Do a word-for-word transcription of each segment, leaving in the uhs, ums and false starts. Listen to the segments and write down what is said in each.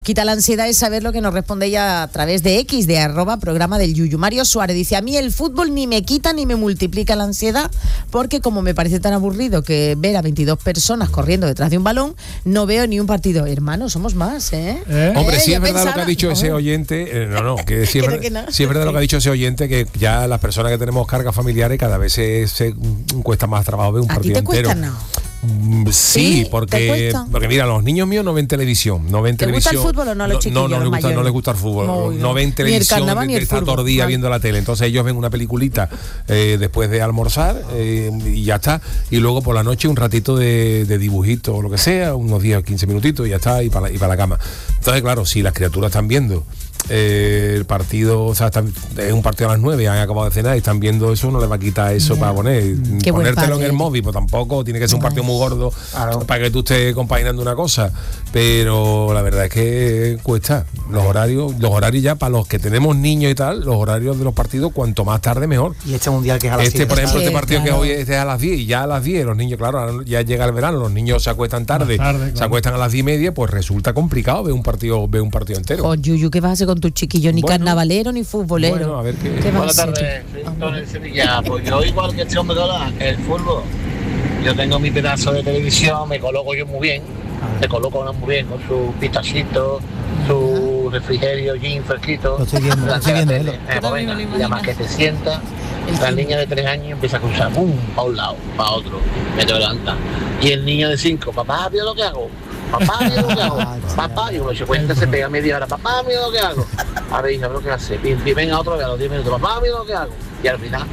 Quita la ansiedad es saber lo que nos responde ella a través de X, de arroba programa del Yuyu. Mario Suárez dice, a mí el fútbol ni me quita ni me multiplica la ansiedad, porque como me parece tan aburrido que ver a veintidós personas corriendo detrás de un balón, no veo ni un partido. Hermano, somos más, ¿eh? ¿Eh? Hombre, sí eh, es verdad pensaba, lo que ha dicho no. ese oyente, eh, no, no, que sí es, Creo verdad, que no. sí es verdad lo que ha dicho ese oyente, que ya las personas que tenemos cargas familiares cada vez se, se cuesta más trabajo ver un ¿A ti partido te entero. cuesta, no? Mm, Sí, ¿Sí? ¿Te porque, cuesta? porque mira, los niños míos no ven televisión, no ven ¿Te televisión. gusta el fútbol o no a los chiquillos, No, no, los les gusta, mayores? no les gusta el fútbol, Muy no bien. ven Ni el televisión, carnaval ni el está todo fútbol. el día Vale. viendo la tele. Entonces ellos ven una peliculita eh, después de almorzar eh, y ya está. Y luego por la noche un ratito de, de dibujito o lo que sea, unos diez o quince minutitos y ya está, y para, y para la cama. Entonces, claro, si las criaturas están viendo Eh, el partido, o sea, están, es un partido a las nueve, han acabado de cenar y están viendo eso, no les va a quitar eso Ya. para poner. Qué buen Ponértelo en padre. el móvil, pues tampoco tiene que ser un partido muy gordo Claro. para que tú estés compaginando una cosa. Pero la verdad es que cuesta. Los horarios, los horarios ya para los que tenemos niños y tal, los horarios de los partidos, cuanto más tarde mejor. Y este mundial que es a las Este, siete. por ejemplo, Sí, este partido claro. que hoy este es a las diez y ya a las diez, los niños, claro, ahora ya llega el verano, los niños se acuestan tarde, Más tarde, se claro. acuestan a las diez y media, pues resulta complicado ver un partido, ver un partido entero. Oh, Yuyu, ¿qué vas a hacer con tus chiquillos? Ni Bueno. carnavalero ni futbolero. Bueno, a ver qué- ¿Qué vas a Buenas hacer tardes, tú? soy Antonio de Sevilla. Pues yo igual que este hombre que habla, el fútbol. Yo tengo mi pedazo de televisión, me coloco yo muy bien, me coloco uno muy bien con su pistachito, su refrigerio, gin fresquito. Lo estoy viendo, lo estoy viendo, Delante de ¿eh? la tele. Eh, pues venga, y además que te sientas, la niña de tres años empieza a escuchar, pum, para un lado, para otro, me te levanta. Y el niño de cinco, papá, mira lo que hago. Papá, mira lo que hago. Papá, y uno se cuenta, se pega media hora, papá, mira lo que hago. A ver, hija, lo que hace. Y, y venga otro vez a los diez minutos, papá, mira lo que hago. Y al final,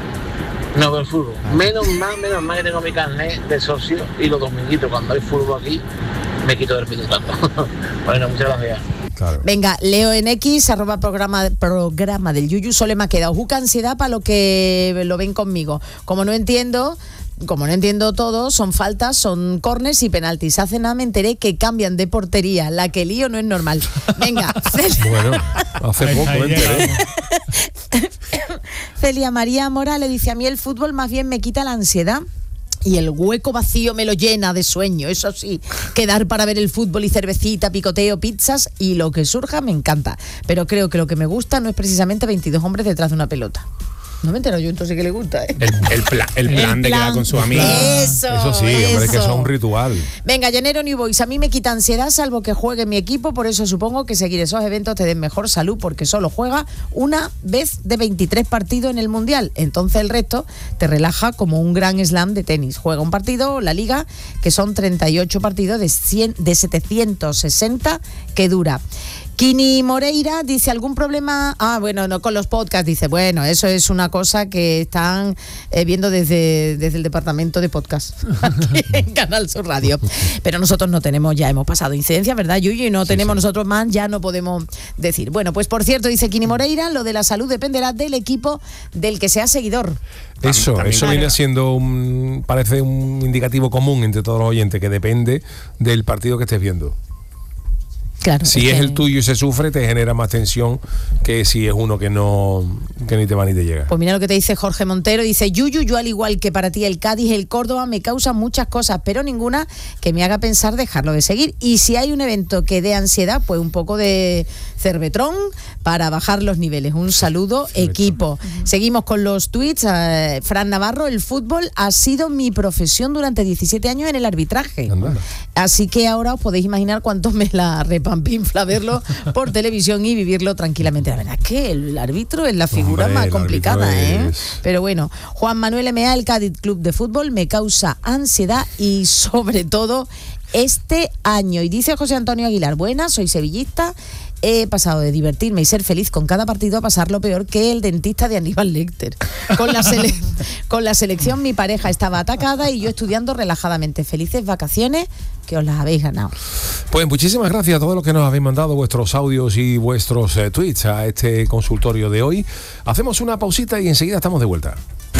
no veo el fútbol. Menos mal, menos mal que tengo mi carnet de socio y los dominguitos, cuando hay fútbol aquí, me quito del minutando. Bueno, muchas gracias. Claro. Venga, Leo en X, arroba programa, programa del Yuyu, solo me ha quedado juca ansiedad para lo que lo ven conmigo. Como no entiendo, como no entiendo todo, son faltas, son corners y penaltis. Hace nada me enteré que cambian de portería. La que lío no es normal. Venga, Celia, Bueno, hace Ahí- poco ahí me enteré. llegamos. Celia María Mora le dice, a mí el fútbol más bien me quita la ansiedad. Y el hueco vacío me lo llena de sueño, eso sí, quedar para ver el fútbol y cervecita, picoteo, pizzas y lo que surja me encanta. Pero creo que lo que me gusta no es precisamente veintidós hombres detrás de una pelota. No me entero yo, entonces que le gusta, ¿eh? El, el, pla- el plan de quedar con sus amigos. Eso, Eso sí, hombre, es que eso es un ritual. Venga, Llanero New Boys, a mí me quita ansiedad salvo que juegue mi equipo, por eso supongo que seguir esos eventos te den mejor salud, porque solo juega una vez de veintitrés partidos en el Mundial, entonces el resto te relaja como un gran slam de tenis. Juega un partido, la Liga, que son treinta y ocho partidos de, cien, de setecientos sesenta que dura. Kini Moreira dice, ¿algún problema? Ah, bueno, no, con los podcasts. Dice, bueno, eso es una cosa que están eh, viendo desde, desde el departamento de podcast aquí en Canal Sur Radio. Pero nosotros no tenemos, ya hemos pasado incidencias, ¿verdad, Yuyu? Y no Sí, tenemos sí. nosotros más, ya no podemos decir. Bueno, pues por cierto, dice Kini Moreira, lo de la salud dependerá del equipo del que sea seguidor. Eso, También, eso claro. viene siendo un, parece un indicativo común entre todos los oyentes, que depende del partido que estés viendo. Claro. Si es que- el tuyo y se sufre, te genera más tensión que si es uno que no, que ni te va ni te llega. Pues mira lo que te dice Jorge Montero, dice, Yuyu, yo al igual que para ti el Cádiz, el Córdoba me causan muchas cosas, pero ninguna que me haga pensar dejarlo de seguir. Y si hay un evento que dé ansiedad, pues un poco de cervetrón para bajar los niveles. Un saludo, equipo. Seguimos con los tweets. Eh, Fran Navarro, el fútbol ha sido mi profesión durante diecisiete años en el arbitraje. Anda. Así que ahora os podéis imaginar cuánto me la repampinfla verlo por televisión y vivirlo tranquilamente. La verdad es que el árbitro es la figura Hombre, más el complicada, árbitro ¿eh? es- Pero bueno, Juan Manuel M A, el Cádiz Club de Fútbol, me causa ansiedad y sobre todo este año. Y dice José Antonio Aguilar, buenas, soy sevillista. He pasado de divertirme y ser feliz con cada partido a pasar lo peor que el dentista de Aníbal Lecter. Con la, sele- con la selección mi pareja estaba atacada y yo estudiando relajadamente. Felices vacaciones, que os las habéis ganado. Pues muchísimas gracias a todos los que nos habéis mandado vuestros audios y vuestros eh, tweets a este consultorio de hoy. Hacemos una pausita y enseguida estamos de vuelta.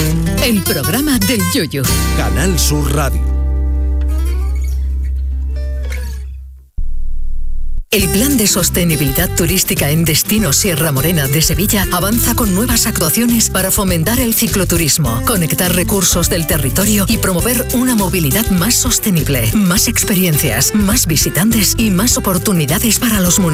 El programa del Yuyu. Canal Sur Radio. El Plan de Sostenibilidad Turística en Destino Sierra Morena de Sevilla avanza con nuevas actuaciones para fomentar el cicloturismo, conectar recursos del territorio y promover una movilidad más sostenible, más experiencias, más visitantes y más oportunidades para los municipios.